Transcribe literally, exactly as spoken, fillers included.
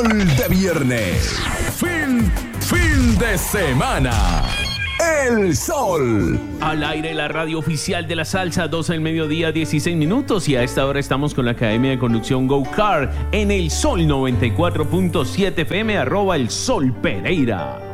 Sol de viernes. Fin, fin de semana. El Sol. Al aire, la radio oficial de la salsa, doce del mediodía, dieciséis minutos. Y a esta hora estamos con la Academia de Conducción Go Car en el Sol noventa y cuatro punto siete F M, arroba el Sol Pereira.